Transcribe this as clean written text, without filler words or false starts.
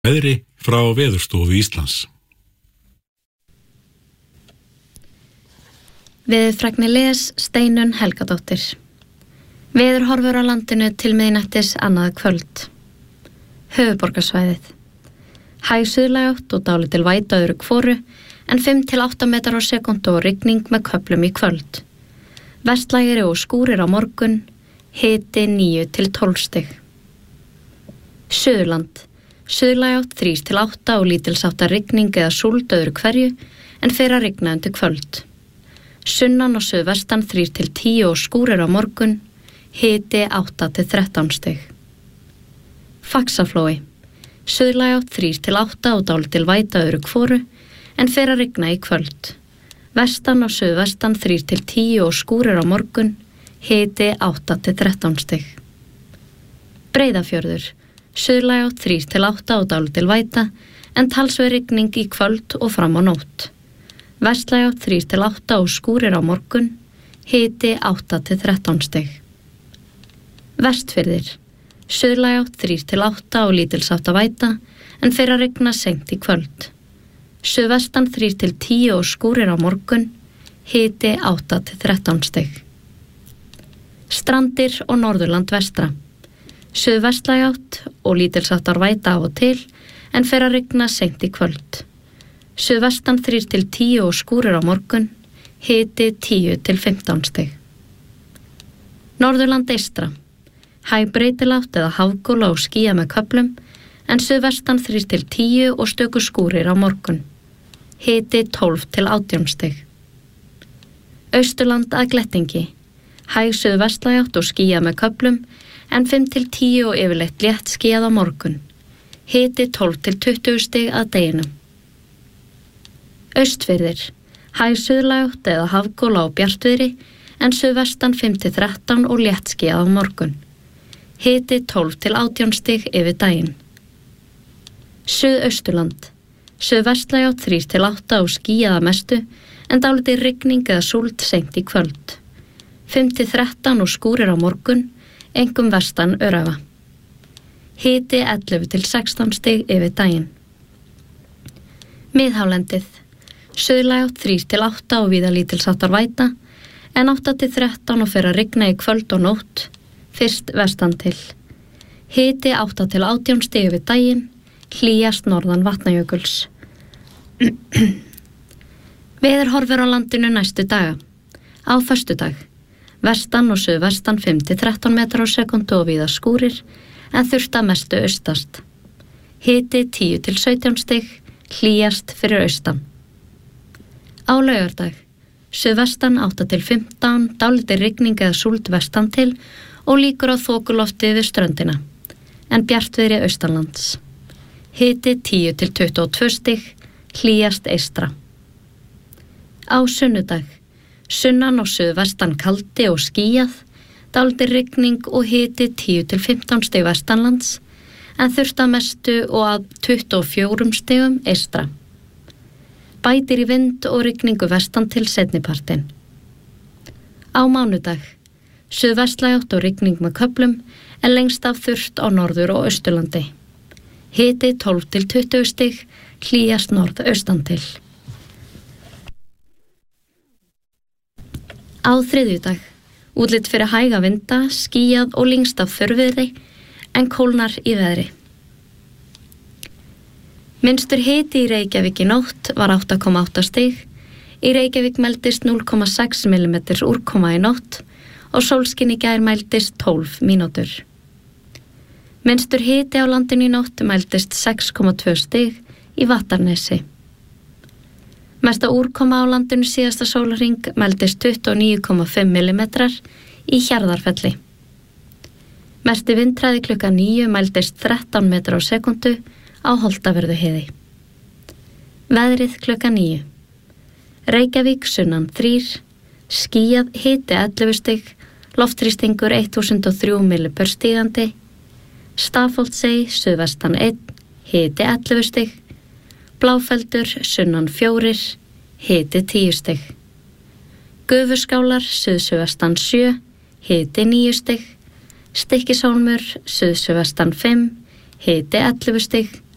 Veðri frá Veðurstofu Íslands. Veðurfrækni les Steinunn Helgadóttir. Veðurhorfur á landinu til miðnættis annað kvöld. Höfuðborgarsvæðið. Hæg suðlæg átt og dálítil væta öðru hvoru, en 5-8 metrar á sekúndu og rigning með köflum í kvöld. Vestlægari og skúrir á morgun, hiti 9-12 stig. Suðurland. Suðlæg átt 3-8 og lítilsháttar rigning eða súld öðru hverju, en fer að rigna undir kvöld. Sunnan og suðvestan 3-10 og skúrir á morgun, hiti 8-13 stig. Faxaflói. Suðlæg átt 3-8 og dálítil væta öðru hvoru, en fer að rigna í kvöld. Vestan og suðvestan 3-10 og skúrir á morgun, hiti 8-13 stig. Breiðafjörður. Suðlæg átt 3-8 og dálítil væta, en talsverð rigning í kvöld og fram á nótt. Vestlæg átt 3-8 og skúrir á morgun, hiti 8-13 stig. Vestfirðir. Suðlæg átt 3-8 og lítilsháttar væta, en fer að rigna seint í kvöld. Suðvestan 3-10 og skúrir á morgun, hiti 8-13 stig. Strandir og Norðurland vestra. Suðvestlæg átt og lítilsháttar væta af og til, en fer að rigna seint í kvöld. Suðvestan 3-10 og skúrir á morgun, hiti 10-15 stig. Norðurland eystra. Hæg breytilátt eða hafgola og skýja með köflum, en suðvestan 3-10 og stöku skúrir á morgun. Hiti 12-18 stig. Austurland að Glettingi. Hæg suðvestlæg átt og skýja með köflum, en 5-10 og yfirleitt létt skýjað á morgun. Hiti 12-20 stig að deginum. Austfirðir. Hæg suðlæg átt eða hafgola og bjartviðri, en suðvestan 5-13 og létt skýjað á morgun. Hiti 12-18 stig yfir daginn. Suðausturland. Suðvestlæg átt 3-8 og skýjað að mestu, en dálítil rigning eða súld seint í kvöld. 5-13 og skúrir á morgun, einkum vestan öræfa. Hiti 11-16 stig yfir daginn. Miðhálendið. Suðlæg átt 3-8 og víða lítilsháttar væta, en 8-13 og fer að rigna í kvöld og nótt, fyrst vestan til. Hiti 8-18 stig yfir daginn, hlýjast norðan Vatnajökuls. Veðurhorfur á landinu næstu daga. Á föstudag. Vestan og suðvestan 5-13 metrar á sekúndu og víða skúrir, en þurrt að mestu austast. Hiti 10-17 stig, hlýjast fyrir austan. Á laugardag. Suðvestan 8-15, dálítil rigning eða súld vestan til og líkur á þokulofti við ströndina, en bjartviðri austanlands. Hiti 10-22 stig, hlýjast eystra. Á sunnudag. Sunnan og suðvestan kaldi og skýjað, dálítil rigning og hiti 10-15 stig vestanlands, en þurrt að mestu og að 24 stigum eystra. Bætir í vind og rigningu vestan til seinnipartinn. Á mánudag. Suðvestlæg átt og rigning með köflum, en lengst af þurrt á norður og austurlandi. Hiti 12-20 stig, hlýjast norðaustan til. Á þriðjudag. Útlit fyrir hæga vinda, skýjað og lengst af þurrviðri, en kólnar í veðri. Minnstur hiti í Reykjavík í nótt var 8,8 stig, í Reykjavík mældist 0,6 mm úrkoma í nótt og sólskin í gær mældist 12 mínútur. Minnstur hiti á landinu í nótt mældist 6,2 stig í Vattarnesi. Mesta úrkoma á landinu síðasta sólarhring mældist 29,5 mm í Hjarðarfelli. Mesti vindhraði klukkan 9 mældist 13 metrar á sekúndu á Holtavörðuheiði. Veðrið klukkan 9. Reykjavík sunnan 3, skýjað hiti 11 stig, loftþrýstingur 1003 millibör stigandi, Stafholtsey suðvestan 1, hiti 11 stig, Bláfeldur sunnan 4, hiti 10 stig. Gufuskálar suðsuðvestan 7, hiti 9 stig, Stykkishólmur suðsuðvestan 5, hiti 11 stig,